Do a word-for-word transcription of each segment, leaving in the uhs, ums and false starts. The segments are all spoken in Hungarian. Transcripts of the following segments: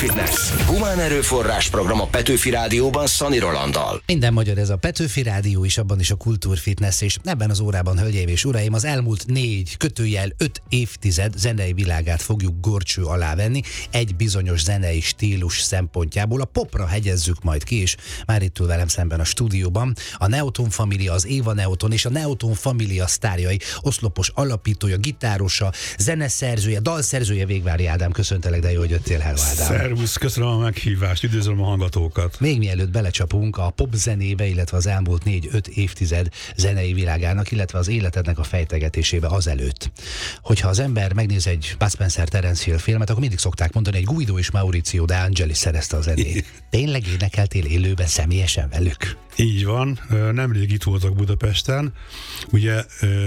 Kultúrfitness. Humán erőforrás program a Petőfi Rádióban Szani Rolanddal. Minden magyar ez a Petőfi Rádió is, abban is a Kultúrfitness, és ebben az órában, hölgyeim és uraim, az elmúlt négy, kötőjel öt évtized zenei világát fogjuk górcső alá venni, egy bizonyos zenei stílus szempontjából. A popra hegyezzük majd ki, és már itt ül velem szemben a stúdióban a Neoton Família, az Éva Neoton és a Neoton Família sztárjai, oszlopos alapítója, gitárosa, zeneszerzője, dalszerzője, Végvári Ádám. Köszöntelek, de jó, hogy jöttél. Hello, Ádám. Szervusz, köszönöm a meghívást, üdvözlöm a hallgatókat. Még mielőtt belecsapunk a pop zenébe, illetve az elmúlt négy-öt évtized zenei világának, illetve az életednek a fejtegetésébe azelőtt. Hogyha az ember megnéz egy Bud Spencer, Terence Hill filmet, akkor mindig szokták mondani, hogy Guido és Mauricio De Angelis szerezte a zenét. Tényleg énekeltél élőben személyesen velük? Így van, nemrég itt voltak Budapesten, ugye,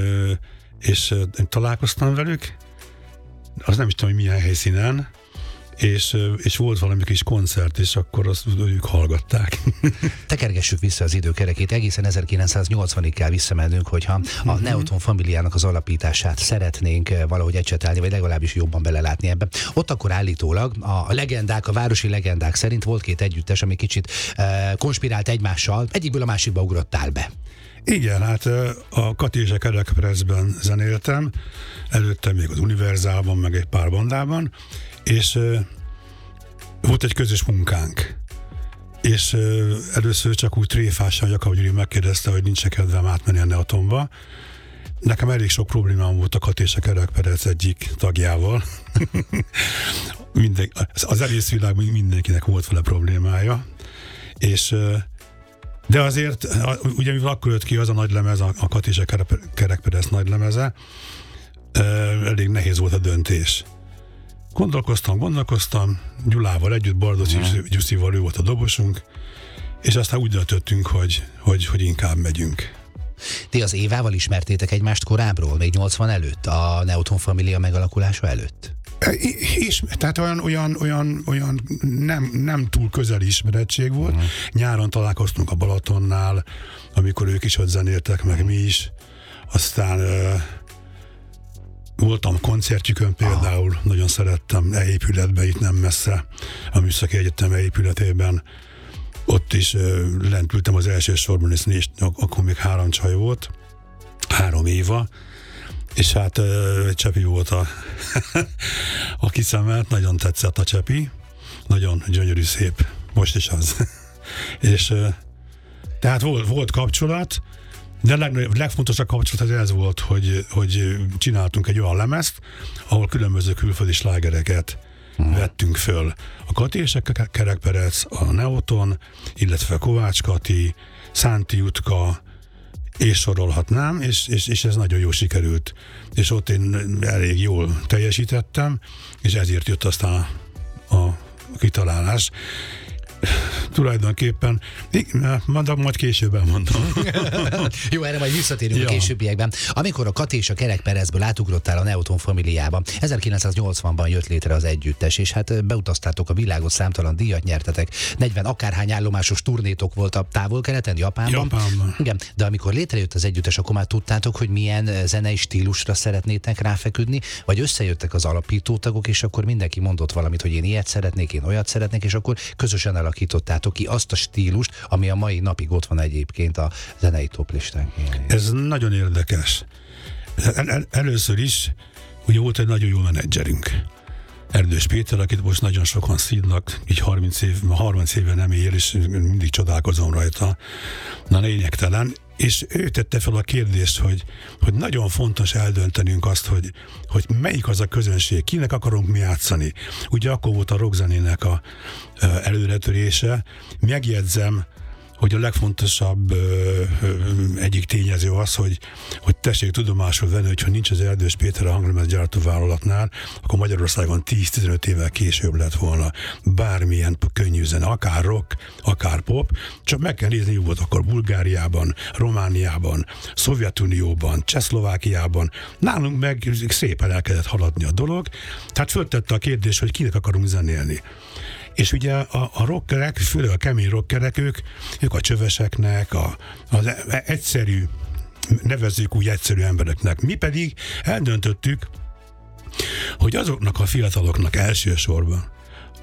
és találkoztam velük, az nem is tudom, hogy milyen helyszínen, és, és volt valami kis koncert, és akkor azt ők hallgatták. Tekergessük vissza az időkerekét, egészen ezerkilencszáznyolcvanig kell visszamennünk, hogyha a Neoton Familiának az alapítását szeretnénk valahogy ecsetelni, vagy legalábbis jobban belelátni ebbe. Ott akkor állítólag a legendák, a városi legendák szerint volt két együttes, ami kicsit uh, konspirált egymással, egyikből a másikba ugrottál be. Igen, hát a Kati és a Kerekpercben zenéltem, előtte még az Univerzálban, meg egy pár bandában, és uh, volt egy közös munkánk. És uh, először csak úgy tréfásan Jakab Gyuri megkérdezte, hogy nincs-e kedvem átmenni a Neotonba. Nekem elég sok problémám volt a Kati és a Kerekperec egyik tagjával. Minden, az egész világban mindenkinek volt vele problémája. És uh, de azért, ugye mivel akkor jött ki az a nagy lemez, a Kati és a Kerekperec nagy lemeze, uh, elég nehéz volt a döntés. Gondolkoztam, gondolkoztam, Gyulával együtt, Bardos Gyuszival, ő volt a dobosunk, és aztán úgy döntöttünk, hogy, hogy, hogy inkább megyünk. Ti az Évával ismertétek egymást korábbról, még nyolcvan előtt, a Neoton Família megalakulása előtt? És, tehát olyan, olyan, olyan, olyan nem, nem túl közeli ismerettség volt. Uh-huh. Nyáron találkoztunk a Balatonnál, amikor ők is ott zenéltek, meg mi is. Aztán uh, voltam koncertjükön például, uh-huh. nagyon szerettem e-épületben, itt nem messze, a Műszaki Egyetem e-épületében. Ott is uh, lent ültem az első sorban, és négy, akkor még három csaj volt, három Éva, és hát uh, Csepi volt a, a kiszemelt, nagyon tetszett a Csepi, nagyon gyönyörű, szép, most is az. És uh, tehát volt, volt kapcsolat, de a leg, legfontosabb kapcsolat az ez volt, hogy, hogy csináltunk egy olyan lemezt, ahol különböző külföldi slágereket uh-huh. vettünk föl. A Kati és a Kerekperec, a Neoton, illetve Kovács Kati, Szánti Jutka, és sorolhatnám, és, és, és ez nagyon jól sikerült. És ott én elég jól teljesítettem, és ezért jött aztán a, a kitalálás. Tulajdonképpen, mondom, majd későbben mondom. Jó, erre majd visszatérünk ja. a későbbiekben. Amikor a Kati és a Kerekpercből átugrottál a Neoton Familiába, ezerkilencszáznyolcvanban jött létre az együttes, és hát beutaztátok a világot, számtalan díjat nyertetek, negyven akárhány állomásos turnétok volt a távol-keleten, Japánban. Japánban. Igen, de amikor létrejött az együttes, akkor már tudtátok, hogy milyen zenei stílusra szeretnétek ráfeküdni, vagy összejöttek az alapítótagok, és akkor mindenki mondott valamit, hogy én ilyet szeretnék, én olyat szeretnék, és akkor közösen alakítottátok ki azt a stílust, ami a mai napig ott van egyébként a zenei toplistán. Ez nagyon érdekes. El, el, először is ugye volt egy nagyon jó menedzserünk. Erdős Péter, akit most nagyon sokan szídnak, így harminc év, harminc éve nem él, és mindig csodálkozom rajta. Na, lényegtelen. És ő tette fel a kérdést, hogy, hogy nagyon fontos eldöntenünk azt, hogy, hogy melyik az a közönség, kinek akarunk mi játszani. Ugye akkor volt a rockzenének a, a előretörése. Megjegyzem, hogy a legfontosabb ö, ö, egyik tényező az, hogy, hogy tessék tudomásul venni, hogyha nincs az Erdős Péter a hanglemez gyártóvállalatnál, akkor Magyarországon tíz-tizenöt évvel később lett volna bármilyen könnyű zene, akár rock, akár pop, csak meg kell nézni, hogy volt akkor Bulgáriában, Romániában, Szovjetunióban, Csehszlovákiában, nálunk meg szépen el kellett haladni a dolog, tehát föltette a kérdés, hogy kinek akarunk zenélni. És ugye a, a rockerek, főleg a kemény rockerek, ők, ők a csöveseknek, a, az egyszerű, nevezzük úgy egyszerű embereknek. Mi pedig eldöntöttük, hogy azoknak a fiataloknak elsősorban,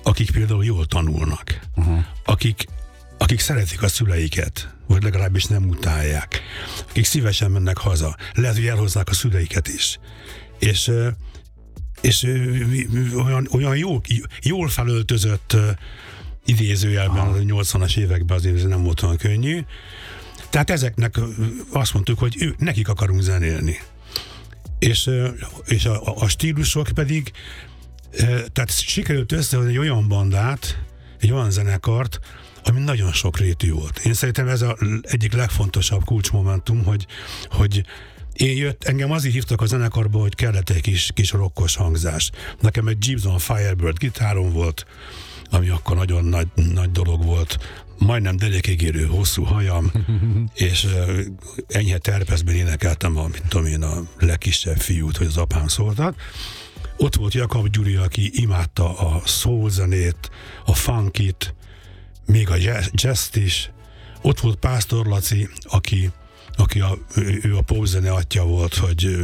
akik például jól tanulnak, uh-huh. akik, akik szeretik a szüleiket, vagy legalábbis nem utálják, akik szívesen mennek haza, lehet, hogy elhoznák a szüleiket is. És, és olyan, olyan jó, jól felöltözött idézőjelben a nyolcvanas években azért ez nem volt olyan könnyű. Tehát ezeknek azt mondtuk, hogy ő, nekik akarunk zenélni. És, és a, a stílusok pedig, tehát sikerült összehozni egy olyan bandát, egy olyan zenekart, ami nagyon sokrétű volt. Én szerintem ez az egyik legfontosabb kulcsmomentum, hogy, hogy én jött, engem azért hívtak a zenekarba, hogy kellett egy kis, kis rokkos hangzás. Nekem egy Gibson Firebird gitárom volt, ami akkor nagyon nagy, nagy dolog volt, majdnem derékig érő hosszú hajam, és uh, enyhe terpeszben énekeltem a, mit tudom én, a legkisebb fiút, hogy az apám szóltak. Ott volt Jakab Gyuri, aki imádta a soul zenét, a funkit, még a jazz is. Ott volt Pásztor Laci, aki, aki a, ő a popzene atya volt, hogy,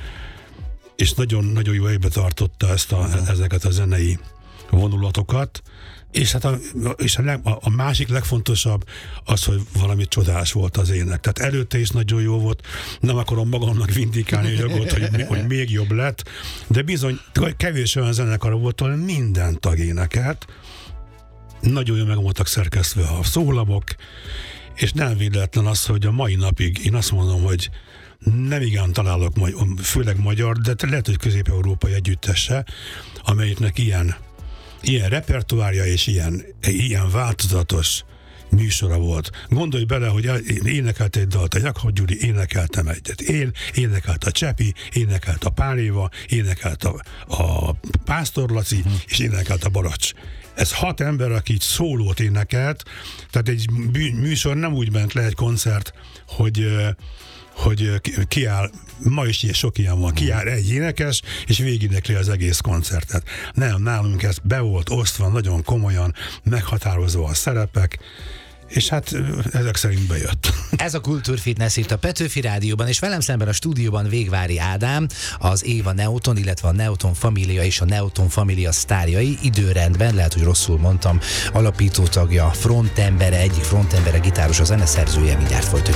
és nagyon-nagyon jó egybe tartotta ezt a, ezeket a zenei vonulatokat. És hát a, és a, leg, a másik legfontosabb az, hogy valami csodás volt az ének. Tehát előtte is nagyon jó volt, nem akarom magamnak vindikálni jogot, hogy, hogy még jobb lett, de bizony kevés olyan zenekar volt, ahol minden tag énekelt, nagyon jól meg voltak szerkesztve a szólabok, és nem véletlen az, hogy a mai napig én azt mondom, hogy nem igen találok, főleg magyar, de lehet, hogy közép-európai együttese, amelyiknek ilyen ilyen repertoárja és ilyen, ilyen változatos műsora volt. Gondolj bele, hogy énekelt egy dalt a Jakab Gyuri, énekeltem egyet. Én, énekelt a Csepi, énekelt a Pál Éva, énekelt a, a Pásztor Laci, uh-huh. és énekelt a Baracs. Ez hat ember, aki így szólót énekelt, tehát egy műsor nem úgy ment le egy koncert, hogy hogy kiáll, ma is ilyen sok ilyen van, kiáll egy énekes, és végigénekli az egész koncertet. Nem, nálunk ez be volt osztva, nagyon komolyan, meghatározva a szerepek, és hát ezek szerint bejött. Ez a Kultúrfitness itt a Petőfi Rádióban, és velem szemben a stúdióban Végvári Ádám, az Éva Neuton, illetve a Neuton Família és a Neuton Família sztárjai, időrendben, lehet, hogy rosszul mondtam, alapító tagja, frontembere, egyik frontembere, gitáros, a zeneszerzője, mindjárt folytatjuk.